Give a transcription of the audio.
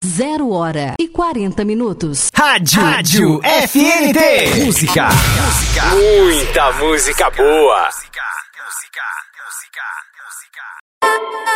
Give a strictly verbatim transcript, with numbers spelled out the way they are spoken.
Zero hora e quarenta minutos. Rádio, Rádio F N T. Música. Música. Muita música boa.